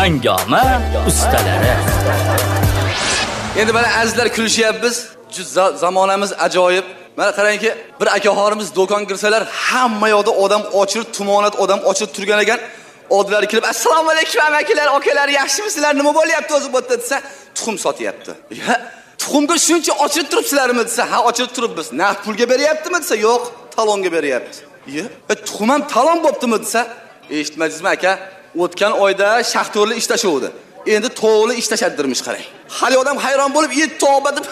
Hangoma ustalari. Endi mana azizlar kulishyapmiz. Zamonamiz ajoyib. Mana qarangki, bir akaxonimiz do'konga kirsalar, hamma yoqda odam ochilib, tumonat odam ochilib turgan ekan. Oldilari kelib, "Assalomu alaykum amakilar, akalar, yaxshimisizlar? Nima bo'lyapti o'zi bu yerda?" desa, "Tuxum sotyapti." "Ya, tuxumga shuncha ochilib turibsizlarmi?" desa, "Ha, ochilib turibmiz." "Naqd pulga beryaptimi?" desa, "Yo'q, talonga beryapti." "Ya, tuxum ham talon bo'ptimi?" desa, "Eshitmadingizmi aka? O'tgan oyda shaxtorli ishlashovdi. Endi to'g'ri ishlashaddirmish qarang." Hali odam hayron bo'lib, "Ey tavba" deb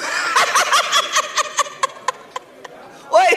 Oy!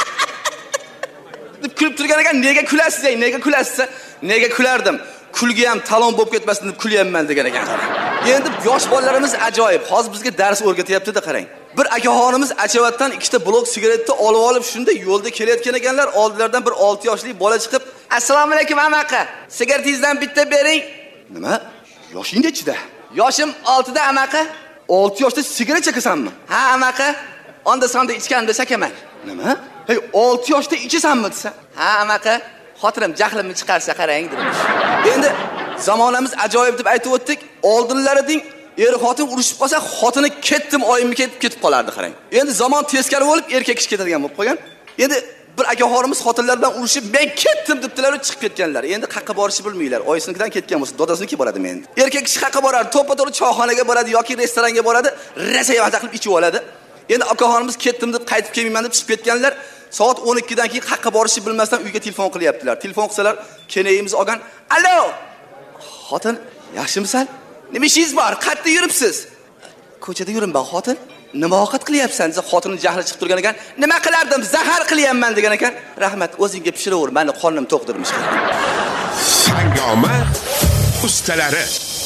deb kulib turgan ekan, "Nega kulasiz, ey? Nega kulasiz?" "Nega kulardim? Kulga ham talon bo'lib ketmasin deb kulyapman" degan ekan. Endi yosh bolalarimiz ajoyib. Hozir bizga dars o'rgatyapti-da qarang. Bir akaxonimiz achavatdan ikkita blok sigaretni olib shunda yo'lda kelayotgan ekanlar. Oldilaridan bir 6 yoshli bola chiqib, "Assalomu alaykum amaqa. Sigaretingizdan bitta bering." "Nima? Yoshing nechida?" "Yoshim 6 da amaqa." 6 yoshda sigaret chekasanmi? "Ha amaqa. Onda sonda ichganimda chekaman." "Nima? Hey, 6 yoshda ichasanmi?" desa, "Ha amaqa. Xotirim jahlimni chiqarsa qarang" demiş. Endi zamonamiz ajoyib deb aytib o'tdik. Oldinlari deng, er-xotin urushib qolsa, xotini ketdim, oyimni ketib qolardi qarang. Endi zamon teskari bo'lib, erkak ish ketadigan bo'lib qolgan. Endi bir akaxonimiz xotinlar bilan urushib, "Men ketdim" debdilar, chiqib ketganlar. Endi qayerga borishni bilmaylar. Oyisinikidan ketgan bo'lsa, dodasinikiga boradimi endi? Erkak kishi qayerga boradi? To'ppa-to'g'ri choyxonaga boradi yoki restoranga boradi, rasayvata qilib ichib oladi. Endi akaxonimiz ketdim deb qaytib kelmayman deb chiqib ketganlar. Soat 12 dan keyin qayerga borishni bilmasdan uyga telefon qilyaptilar. Telefon qilsalar, "Kenayimiz olgan." "Allo! Xotin, yaxshimisan? Nima ishingiz bor? Qayerda yuribsiz?" "Ko'chada yuribman, xotin." "Nima ovqat qilyapsan?" desa, xotining jahli chiqib turgan ekan. "Nima qilardim? Zahar qilyapman" degan ekan. "Rahmat, o'zingga pishiraver, meni qornim to'q" dermish. Hangoma ustalari.